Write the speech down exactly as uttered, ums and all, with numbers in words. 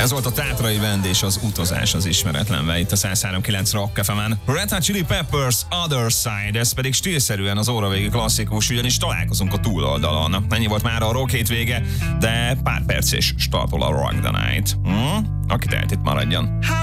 Ez volt a Tátrai Band és az Utazás az ismeretlenbe itt a száz három kilenc Rock ef emen. Red Hot Chili Peppers, Other Side, ez pedig stílszerűen az óravégi klasszikus, ugyanis találkozunk a túloldalon. Ennyi volt már a rock hétvége, de pár perc és startol a Rock the Night. Hm? Aki tehet, itt maradjon.